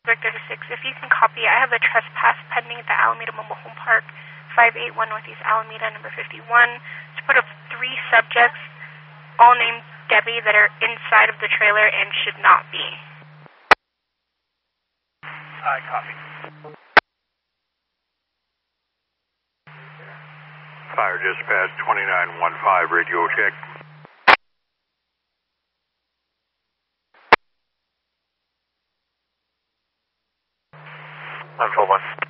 36. If you can copy, I have a trespass pending at the Alameda Mobile Home Park, 581 Northeast Alameda, number 51. To put up 3 subjects, all named Debbie, that are inside of the trailer and should not be. I copy. Fire dispatch 2915, radio check. I'm 12-1.